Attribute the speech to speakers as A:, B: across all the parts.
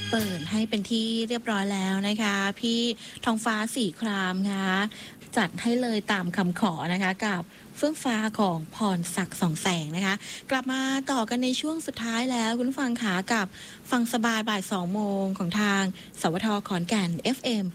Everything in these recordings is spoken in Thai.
A: เปิดให้เป็นที่เรียบร้อยแล้วนะคะพี่ทองฟ้าสีครามค่ะจัดให้เลยตามคำขอนะคะกับเฟื่องฟ้าของพรศักดิ์สองแสงนะคะกลับมาต่อกันในช่วงสุดท้ายแล้วคุณผู้ฟังขากับฟังสบายบ่าย2โมงของทางสวทขอนแก่น FM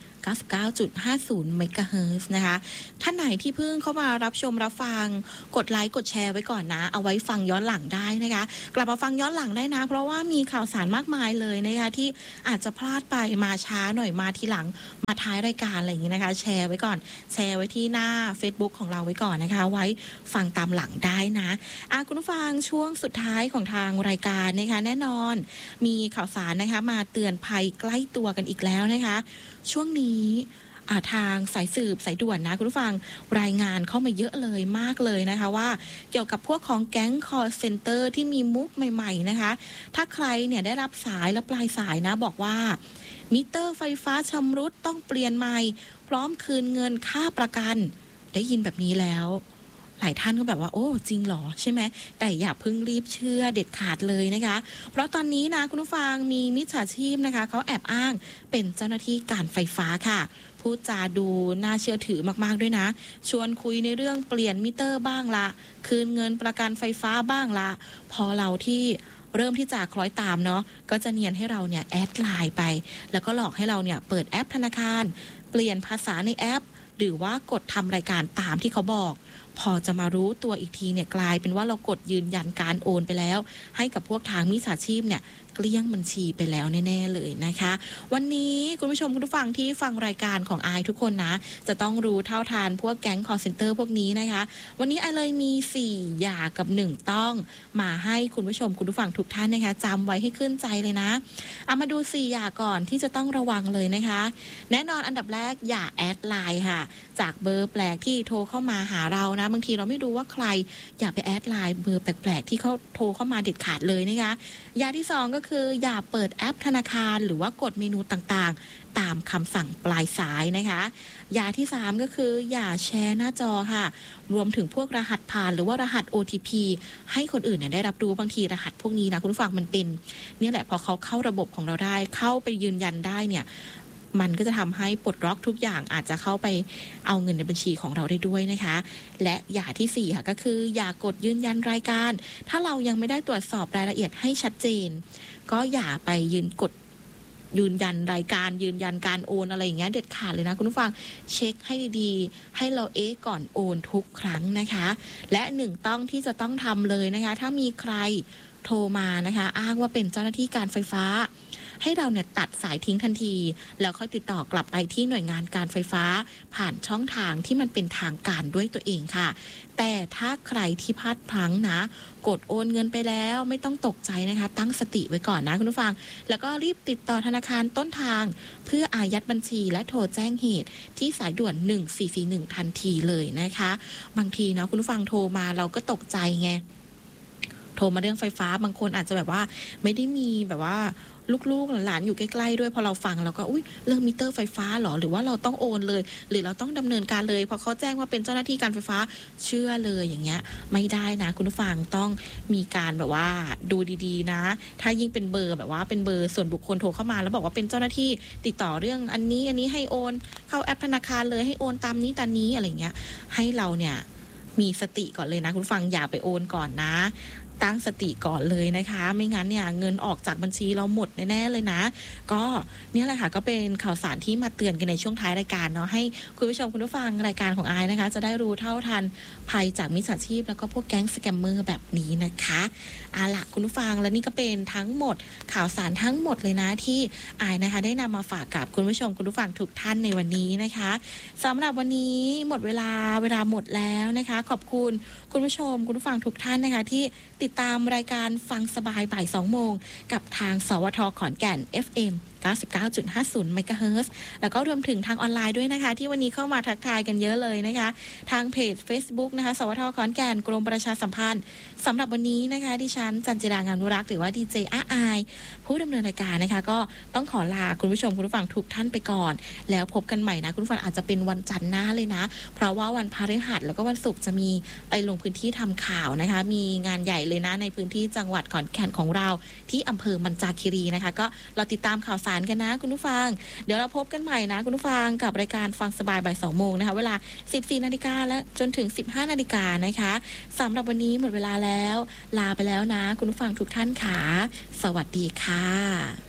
A: 99.50 เมกะเฮิรตซ์นะคะท่านไหนที่เพิ่งเข้ามารับชมรับฟังกดไลค์กดแชร์ไว้ก่อนนะเอาไว้ฟังย้อนหลังได้นะคะกลับมาฟังย้อนหลังได้นะเพราะว่ามีข่าวสารมากมายเลยนะคะที่อาจจะพลาดไปมาช้าหน่อยมาทีหลังมาท้ายรายการอะไรอย่างนี้นะคะแชร์ไว้ก่อนแชร์ไว้ที่หน้า Facebook ของเราไว้ก่อนนะคะไว้ฟังตามหลังได้นะคุณผู้ฟังช่วงสุดท้ายของทางรายการนะคะแน่นอนมีข่าวสารนะคะมาเตือนภัยใกล้ตัวกันอีกแล้วนะคะช่วงนี้ทางสายสืบสายด่วนนะคุณผู้ฟังรายงานเข้ามาเยอะเลยมากเลยนะคะว่าเกี่ยวกับพวกของแก๊ง call center ที่มีมุกใหม่ๆนะคะถ้าใครเนี่ยได้รับสายและปลายสายนะบอกว่ามิเตอร์ไฟฟ้าชำรุดต้องเปลี่ยนใหม่พร้อมคืนเงินค่าประกันได้ยินแบบนี้แล้วหลายท่านก็แบบว่าโอ้จริงเหรอใช่ไหมแต่อย่าเพิ่งรีบเชื่อเด็ดขาดเลยนะคะเพราะตอนนี้นะคุณผู้ฟังมีมิจฉาชีพนะคะเขาแอบอ้างเป็นเจ้าหน้าที่การไฟฟ้าค่ะพูดจาดูน่าเชื่อถือมากๆด้วยนะชวนคุยในเรื่องเปลี่ยนมิเตอร์บ้างละคืนเงินประกันไฟฟ้าบ้างละพอเราที่เริ่มที่จะคล้อยตามเนาะก็จะเนียนให้เราเนี่ยแอดไลน์ไปแล้วก็หลอกให้เราเนี่ยเปิดแอปธนาคารเปลี่ยนภาษาในแอปหรือว่ากดทำรายการตามที่เขาบอกพอจะมารู้ตัวอีกทีเนี่ยกลายเป็นว่าเรากดยืนยันการโอนไปแล้วให้กับพวกทางมิจฉาชีพเนี่ยเกลี้ยงบัญชีไปแล้วแน่ๆเลยนะคะวันนี้คุณผู้ชมคุณผู้ฟังที่ฟังรายการของอายทุกคนนะจะต้องรู้เท่าทานพวกแก๊ง call center พวกนี้นะคะวันนี้อายเลยมี4อย่างกับ1ต้องมาให้คุณผู้ชมคุณผู้ฟังทุกท่านนะคะจำไว้ให้ขึ้นใจเลยนะเอามาดู4อย่างก่อนที่จะต้องระวังเลยนะคะแน่นอนอันดับแรกอย่าแอดไลน์ค่ะจากเบอร์แปลกที่โทรเข้ามาหาเรานะบางทีเราไม่รู้ว่าใครอย่าไปแอดไลน์เบอร์แปลกๆที่เขาโทรเข้ามาเด็ดขาดเลยนะคะอย่างที่2ก็คืออย่าเปิดแอปธนาคารหรือว่ากดเมนูต่างๆตามคำสั่งปลายสายนะคะอย่างที่3ก็คืออย่าแชร์หน้าจอค่ะรวมถึงพวกรหัสผ่านหรือว่ารหัส OTP ให้คนอื่นเนี่ยได้รับรู้บางทีรหัสพวกนี้นะคุณผู้ฟังมันเป็นนี่แหละพอเขาเข้าระบบของเราได้เข้าไปยืนยันได้เนี่ยมันก็จะทำให้ปลดล็อกทุกอย่างอาจจะเข้าไปเอาเงินในบัญชีของเราได้ด้วยนะคะและอย่างที่4ค่ะก็คืออย่ากดยืนยันรายการถ้าเรายังไม่ได้ตรวจสอบรายละเอียดให้ชัดเจนก็อย่าไปกดยืนยันรายการยืนยันการโอนอะไรอย่างเงี้ยเด็ดขาดเลยนะคุณผู้ฟังเช็คให้ดีๆให้เราก่อนโอนทุกครั้งนะคะและ1ต้องที่จะต้องทำเลยนะคะถ้ามีใครโทรมานะคะอ้างว่าเป็นเจ้าหน้าที่การไฟฟ้าให้เราเนี่ยตัดสายทิ้งทันทีแล้วค่อยติดต่อกลับไปที่หน่วยงานการไฟฟ้าผ่านช่องทางที่มันเป็นทางการด้วยตัวเองค่ะแต่ถ้าใครที่พลาดพลั้งนะกดโอนเงินไปแล้วไม่ต้องตกใจนะคะตั้งสติไว้ก่อนนะคุณผู้ฟังแล้วก็รีบติดต่อธนาคารต้นทางเพื่ออายัดบัญชีและโทรแจ้งเหตุที่สายด่วน1441ทันทีเลยนะคะบางทีนะคุณผู้ฟังโทรมาเราก็ตกใจไงโทรมาเรื่องไฟฟ้าบางคนอาจจะแบบว่าไม่ได้มีแบบว่าลูกๆหลานๆอยู่ใกล้ๆด้วยพอเราฟังเราก็เรื่องมิเตอร์ไฟฟ้าหรอหรือว่าเราต้องโอนเลยหรือเราต้องดำเนินการเลยพอเขาแจ้งว่าเป็นเจ้าหน้าที่การไฟฟ้าเชื่อเลยอย่างเงี้ยไม่ได้นะคุณผู้ฟังต้องมีการแบบว่าดูดีๆนะถ้ายิ่งเป็นเบอร์แบบว่าเป็นเบอร์ส่วนบุคคลโทรเข้ามาแล้วบอกว่าเป็นเจ้าหน้าที่ติดต่อเรื่องอันนี้ให้โอนเข้าแอปธนาคารเลยให้โอนตามนี้อะไรเงี้ยให้เราเนี่ยมีสติก่อนเลยนะคุณฟังอย่าไปโอนก่อนนะตั้งสติก่อนเลยนะคะไม่งั้นเนี่ยเงินออกจากบัญชีเราหมดแน่ๆเลยนะก็เนี่ยแหละค่ะก็เป็นข่าวสารที่มาเตือนกันในช่วงท้ายรายการเนาะให้คุณผู้ชมคุณผู้ฟังรายการของอายนะคะจะได้รู้เท่าทันภัยจากมิจฉาชีพแล้วก็พวกแก๊งสแกมเมอร์แบบนี้นะคะล่ะคุณผู้ฟังและนี่ก็เป็นทั้งหมดข่าวสารทั้งหมดเลยนะที่อายนะคะได้นำมาฝากกับคุณผู้ชมคุณผู้ฟังทุกท่านในวันนี้นะคะสำหรับวันนี้หมดเวลาหมดแล้วนะคะขอบคุณคุณผู้ชมคุณผู้ฟังทุกท่านนะคะที่ติดตามรายการฟังสบายบ่าย2โมงกับทางสวทขอนแก่น FM 99.50 เมกะเฮิรตซ์แล้วก็รวมถึงทางออนไลน์ด้วยนะคะที่วันนี้เข้ามาทักทายกันเยอะเลยนะคะทางเพจ Facebook นะคะสวทขอนแก่นกรมประชาสัมพันธ์สำหรับวันนี้นะคะดิฉันจันจิรางามนุรักษ์หรือว่าดีเจอาอายผู้ดำเนินรายการนะคะก็ต้องขอลาคุณผู้ชมคุณผู้ฟังทุกท่านไปก่อนแล้วพบกันใหม่นะคุณผู้ฟังอาจจะเป็นวันจันทร์หน้าเลยนะเพราะว่าวันพฤหัสแล้วก็วันศุกร์จะมีไปลงพื้นที่ทำข่าวนะคะมีงานใหญ่เลยนะในพื้นที่จังหวัดขอนแก่นของเราที่อำเภอมันจาคีรีนะคะก็เราติดตามข่าวสารกันนะคุณผู้ฟังเดี๋ยวเราพบกันใหม่นะคุณผู้ฟังกับรายการฟังสบายบ่าย 2 โมงนะคะเวลา 14 นาฬิกาและจนถึง 15 นาฬิกานะคะสำหรับวันนี้หมดเวลาแล้วลาไปแล้วนะคุณผู้ฟังทุกท่านค่ะสวัสดีค่ะ